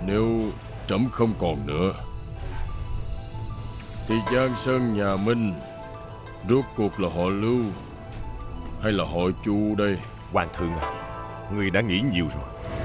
Nếu trẫm không còn nữa thì Giang Sơn nhà Minh rốt cuộc là họ Lưu hay là họ Chu đây? Hoàng thượng à, người đã nghĩ nhiều rồi.